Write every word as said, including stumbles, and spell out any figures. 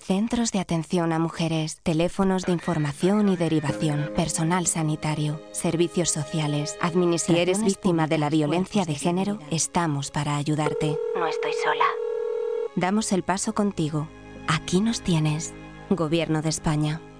Centros de atención a mujeres, teléfonos de información y derivación, personal sanitario, servicios sociales, administración. Si eres víctima de la violencia de género, estamos para ayudarte. No estoy sola. Damos el paso contigo. Aquí nos tienes. Gobierno de España.